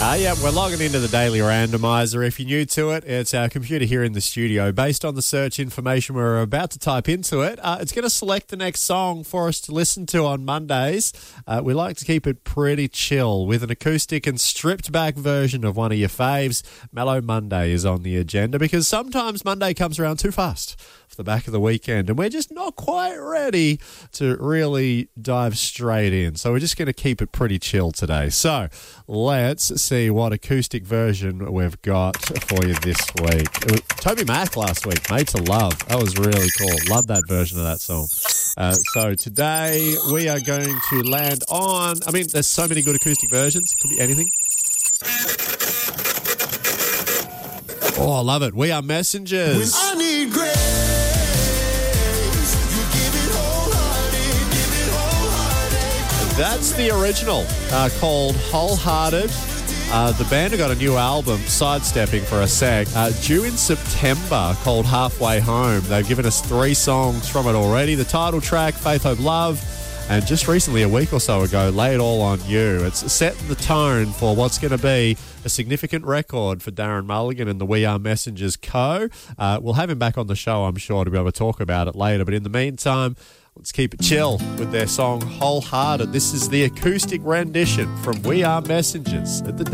Yeah, we're logging into the Daily Randomizer. If you're new to it, it's our computer here in the studio. Based on the search information we're about to type into it, it's going to select the next song for us to listen to on Mondays. We like to keep it pretty chill with an acoustic and stripped back version of one of your faves. Mellow Monday is on the agenda because sometimes Monday comes around too fast off the back of the weekend and we're just not quite ready to really dive straight in. So we're just going to keep it pretty chill today. So let's see what acoustic version we've got for you this week. It was Toby Mac last week, Made to Love. That was really cool. Love that version of that song. So today we are going to land on, there's so many good acoustic versions. Could be anything. Oh, I love it. We Are Messengers. When I need grace, you give it wholehearted. That's the original, called Wholehearted. The band have got a new album, Sidestepping for a sec, due in September, called Halfway Home. They've given us 3 songs from it already. The title track, Faith, Hope, Love, and just recently, a week or so ago, Lay It All on You. It's setting the tone for what's going to be a significant record for Darren Mulligan and the We Are Messengers Co. We'll have him back on the show, I'm sure, to be able to talk about it later. But in the meantime, let's keep it chill with their song Wholehearted. This is the acoustic rendition from We Are Messengers at the